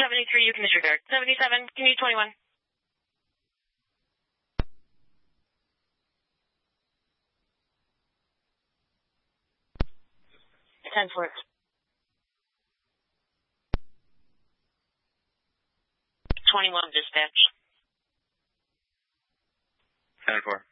73, you can disregard. 77, can you 21? 10-4. 21, dispatch. 10-4.